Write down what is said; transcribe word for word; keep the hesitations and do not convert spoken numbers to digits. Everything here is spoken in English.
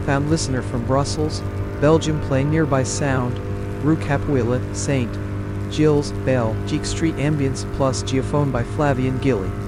found listener from Brussels, Belgium playing Nearby Sound, Rue Capuilla, Saint Gilles, Belle, Geek Street Ambience plus Geophone by Flavien Gilly.